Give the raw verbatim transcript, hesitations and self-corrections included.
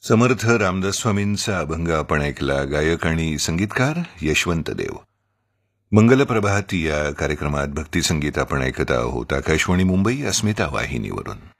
समर्थ रामदास स्वामींचा अभंग आपण ऐकला. गायक आणि संगीतकार यशवंत देव. मंगलप्रभात या कार्यक्रमात भक्तिसंगीत आपण ऐकत आहोत आकाशवाणी मुंबई अस्मिता वाहिनीवरून.